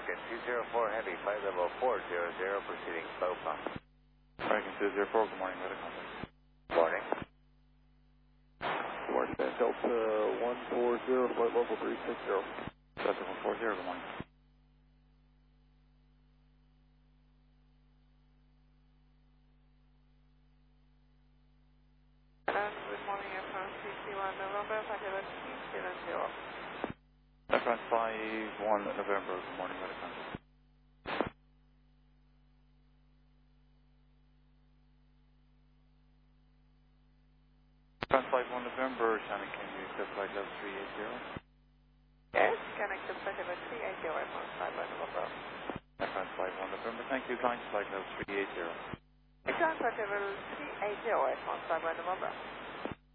American 204 Heavy, flight level 400, proceeding slow pump. American 204, good morning, weather contact. Morning. Good morning, Delta 140, flight level 360. Delta 140, good morning. Good morning, France 51 November, flight 370. France 51 November, good morning, weather contact. France 51 November, Shannon, can you accept flight level 380? Yes, connect to flight level 380 at France 51 November. France 51 November, thank you, climb to flight level 380. Flight level 380 at France 51 November.